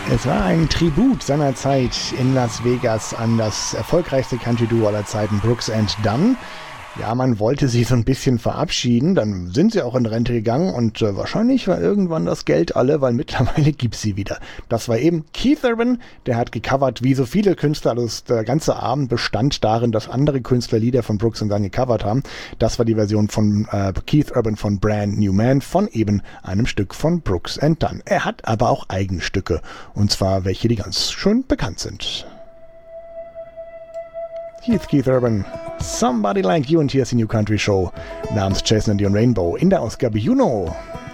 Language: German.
Es war ein Tribut seiner Zeit in Las Vegas an das erfolgreichste Country-Duo aller Zeiten, Brooks and Dunn. Ja, man wollte sie so ein bisschen verabschieden, dann sind sie auch in Rente gegangen und wahrscheinlich war irgendwann das Geld alle, weil mittlerweile gibt's sie wieder. Das war eben Keith Urban, der hat gecovert wie so viele Künstler, also der ganze Abend bestand darin, dass andere Künstler Lieder von Brooks and Dunn gecovert haben. Das war die Version von Keith Urban von Brand New Man von eben einem Stück von Brooks and Dunn. Er hat aber auch eigene Stücke, und zwar welche, die ganz schön bekannt sind. Hier ist Keith Urban, Somebody Like You, und hier ist die New Country Show namens Jason and the Rainbow in der Ausgabe You Know.